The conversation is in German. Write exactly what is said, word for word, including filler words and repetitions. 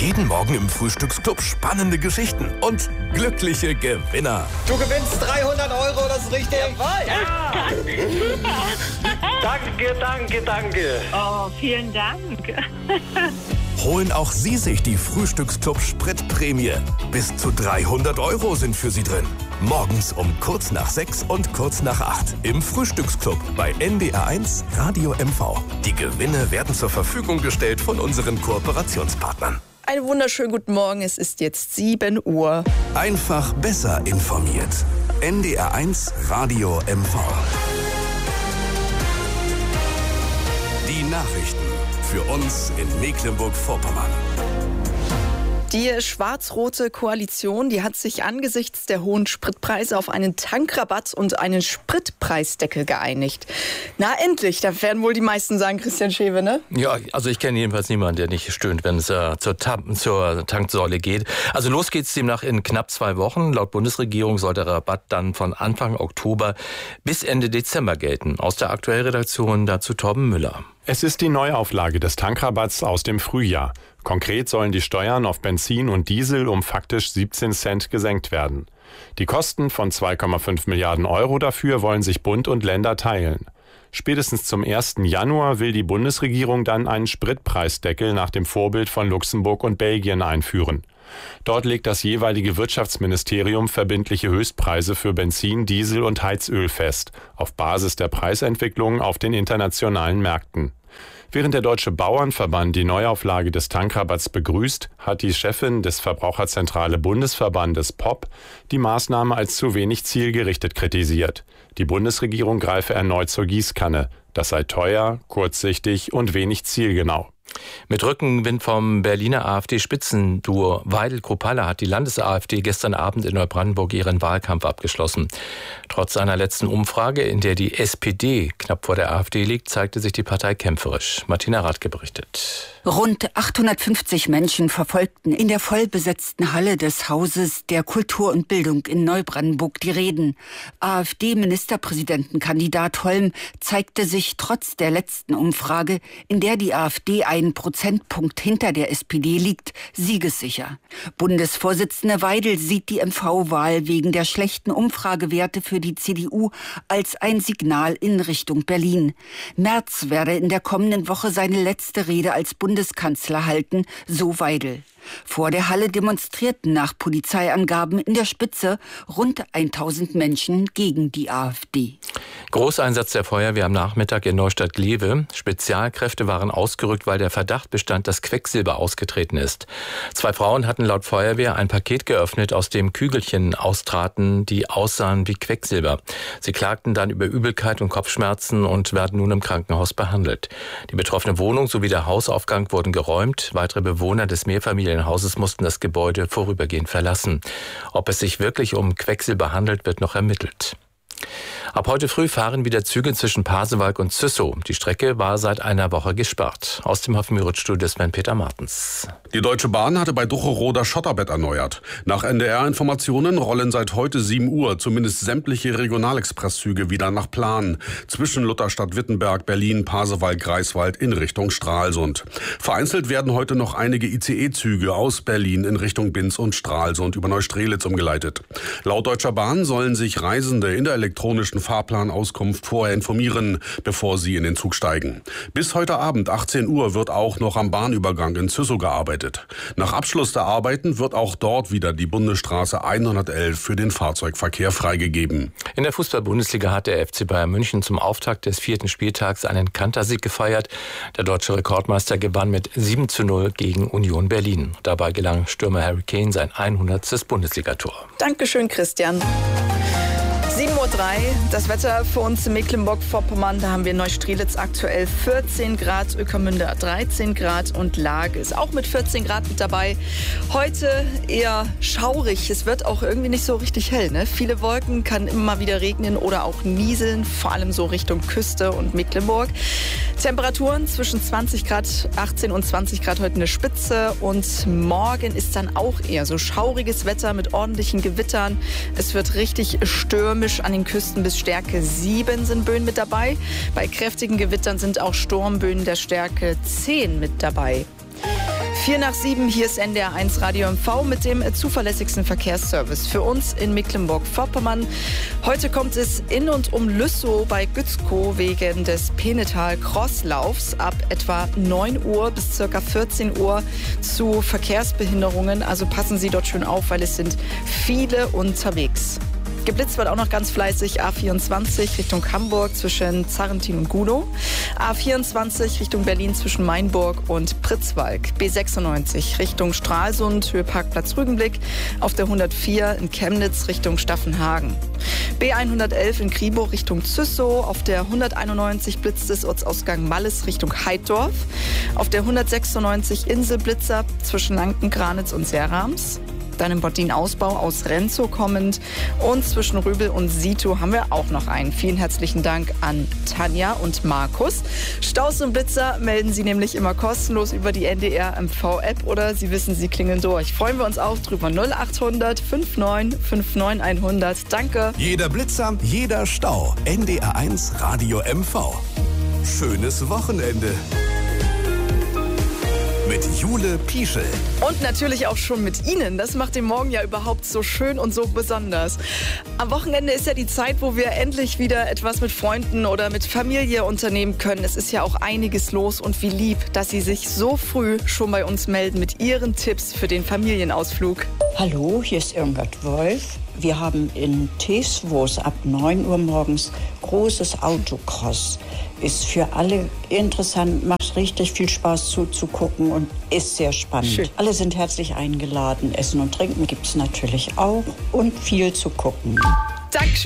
Jeden Morgen im Frühstücksclub spannende Geschichten und glückliche Gewinner. Du gewinnst dreihundert Euro, das ist richtig. Jawohl. Ja. Danke, danke, danke. Oh, vielen Dank. Holen auch Sie sich die Frühstücksclub Spritprämie. Bis zu dreihundert Euro sind für Sie drin. Morgens um kurz nach sechs und kurz nach acht im Frühstücksclub bei N D R eins Radio M V. Die Gewinne werden zur Verfügung gestellt von unseren Kooperationspartnern. Einen wunderschönen guten Morgen, es ist jetzt sieben Uhr. Einfach besser informiert. N D R eins Radio M V. Die Nachrichten für uns in Mecklenburg-Vorpommern. Die schwarz-rote Koalition, die hat sich angesichts der hohen Spritpreise auf einen Tankrabatt und einen Spritpreisdeckel geeinigt. Na endlich, da werden wohl die meisten sagen, Christian Schewe, ne? Ja, also ich kenne jedenfalls niemanden, der nicht stöhnt, wenn es äh, zur, Tab- zur Tanksäule geht. Also los geht's demnach in knapp zwei Wochen. Laut Bundesregierung soll der Rabatt dann von Anfang Oktober bis Ende Dezember gelten. Aus der Aktuellredaktion dazu Torben Müller. Es ist die Neuauflage des Tankrabatts aus dem Frühjahr. Konkret sollen die Steuern auf Benzin und Diesel um faktisch siebzehn Cent gesenkt werden. Die Kosten von zwei Komma fünf Milliarden Euro dafür wollen sich Bund und Länder teilen. Spätestens zum ersten Januar will die Bundesregierung dann einen Spritpreisdeckel nach dem Vorbild von Luxemburg und Belgien einführen. Dort legt das jeweilige Wirtschaftsministerium verbindliche Höchstpreise für Benzin, Diesel und Heizöl fest, auf Basis der Preisentwicklung auf den internationalen Märkten. Während der Deutsche Bauernverband die Neuauflage des Tankrabatts begrüßt, hat die Chefin des Verbraucherzentrale Bundesverbandes P O P die Maßnahme als zu wenig zielgerichtet kritisiert. Die Bundesregierung greife erneut zur Gießkanne. Das sei teuer, kurzsichtig und wenig zielgenau. Mit Rückenwind vom Berliner AfD-Spitzenduo Weidel-Kruppalla hat die Landes-AfD gestern Abend in Neubrandenburg ihren Wahlkampf abgeschlossen. Trotz einer letzten Umfrage, in der die S P D knapp vor der AfD liegt, zeigte sich die Partei kämpferisch. Martina Radke berichtet. Rund achthundertfünfzig Menschen verfolgten in der vollbesetzten Halle des Hauses der Kultur und Bildung in Neubrandenburg die Reden. AfD-Ministerpräsidentenkandidat Holm zeigte sich trotz der letzten Umfrage, in der die AfD einen Prozentpunkt hinter der S P D liegt, siegessicher. Bundesvorsitzende Weidel sieht die M V-Wahl wegen der schlechten Umfragewerte für die C D U als ein Signal in Richtung Berlin. Merz werde in der kommenden Woche seine letzte Rede als Bundeskanzler halten, so Weidel. Vor der Halle demonstrierten nach Polizeiangaben in der Spitze rund tausend Menschen gegen die AfD. Großeinsatz der Feuerwehr am Nachmittag in Neustadt-Glewe. Spezialkräfte waren ausgerückt, weil der Verdacht bestand, dass Quecksilber ausgetreten ist. Zwei Frauen hatten laut Feuerwehr ein Paket geöffnet, aus dem Kügelchen austraten, die aussahen wie Quecksilber. Sie klagten dann über Übelkeit und Kopfschmerzen und werden nun im Krankenhaus behandelt. Die betroffene Wohnung sowie der Hausaufgang wurden geräumt. Weitere Bewohner des Mehrfamilienhauses mussten das Gebäude vorübergehend verlassen. Ob es sich wirklich um Quecksilber handelt, wird noch ermittelt. Ab heute früh fahren wieder Züge zwischen Pasewalk und Züssow. Die Strecke war seit einer Woche gesperrt. Aus dem Hafenmüritz-Studio Sven-Peter Martens. Die Deutsche Bahn hatte bei Ducheroder Schotterbett erneuert. Nach N D R-Informationen rollen seit heute sieben Uhr zumindest sämtliche Regionalexpresszüge wieder nach Plan. Zwischen Lutherstadt-Wittenberg, Berlin, Pasewalk, Greifswald in Richtung Stralsund. Vereinzelt werden heute noch einige I C E-Züge aus Berlin in Richtung Binz und Stralsund über Neustrelitz umgeleitet. Laut Deutscher Bahn sollen sich Reisende in der elektronischen Fahrplanauskunft vorher informieren, bevor sie in den Zug steigen. Bis heute Abend achtzehn Uhr wird auch noch am Bahnübergang in Züssow gearbeitet. Nach Abschluss der Arbeiten wird auch dort wieder die Bundesstraße hundertelf für den Fahrzeugverkehr freigegeben. In der Fußball-Bundesliga hat der F C Bayern München zum Auftakt des vierten Spieltags einen Kantersieg gefeiert. Der deutsche Rekordmeister gewann mit sieben zu null gegen Union Berlin. Dabei gelang Stürmer Harry Kane sein hundertstes Bundesligator. Dankeschön, Christian. sieben Uhr drei, das Wetter für uns in Mecklenburg-Vorpommern. Da haben wir Neustrelitz aktuell vierzehn Grad, Ueckermünde dreizehn Grad und Lage ist auch mit vierzehn Grad mit dabei. Heute eher schaurig. Es wird auch irgendwie nicht so richtig hell, ne? Viele Wolken, kann immer mal wieder regnen oder auch nieseln, vor allem so Richtung Küste und Mecklenburg. Temperaturen zwischen zwanzig Grad, achtzehn und zwanzig Grad heute eine Spitze und morgen ist dann auch eher so schauriges Wetter mit ordentlichen Gewittern. Es wird richtig stürmisch. An den Küsten bis Stärke sieben sind Böen mit dabei. Bei kräftigen Gewittern sind auch Sturmböen der Stärke zehn mit dabei. Vier nach sieben, hier ist N D R eins Radio M V mit dem zuverlässigsten Verkehrsservice für uns in Mecklenburg-Vorpommern. Heute kommt es in und um Lüssow bei Gützkow wegen des Penetal-Crosslaufs ab etwa neun Uhr bis ca. vierzehn Uhr zu Verkehrsbehinderungen. Also passen Sie dort schön auf, weil es sind viele unterwegs. Geblitzt wird auch noch ganz fleißig A vierundzwanzig Richtung Hamburg zwischen Zarrentin und Gudow. A vierundzwanzig Richtung Berlin zwischen Mainburg und Pritzwalk. B sechsundneunzig Richtung Stralsund, Höhe Parkplatz Rügenblick. Auf der hundertvier in Chemnitz Richtung Staffenhagen. B hundertelf in Kribow Richtung Züssow. Auf der hunderteinundneunzig blitzt es Ortsausgang Malles Richtung Heiddorf. Auf der hundertsechsundneunzig Inselblitzer zwischen Lanken-Granitz und Serrams. Dann im Bottin-Ausbau aus Renzow kommend. Und zwischen Rübel und Sito haben wir auch noch einen. Vielen herzlichen Dank an Tanja und Markus. Staus und Blitzer melden Sie nämlich immer kostenlos über die N D R M V-App oder Sie wissen, Sie klingeln durch. Freuen wir uns auch drüber. null achthundert neunundfünfzig neunundfünfzig hundert. Danke. Jeder Blitzer, jeder Stau. N D R eins Radio M V. Schönes Wochenende. Mit Jule Pieschel. Und natürlich auch schon mit Ihnen. Das macht den Morgen ja überhaupt so schön und so besonders. Am Wochenende ist ja die Zeit, wo wir endlich wieder etwas mit Freunden oder mit Familie unternehmen können. Es ist ja auch einiges los und wie lieb, dass Sie sich so früh schon bei uns melden mit Ihren Tipps für den Familienausflug. Hallo, hier ist Irmgard Wolf. Wir haben in Teeswoos ab neun Uhr morgens großes Autocross. Ist für alle interessant, macht richtig viel Spaß zuzugucken und ist sehr spannend. Schön. Alle sind herzlich eingeladen. Essen und Trinken gibt es natürlich auch und viel zu gucken. Dankeschön.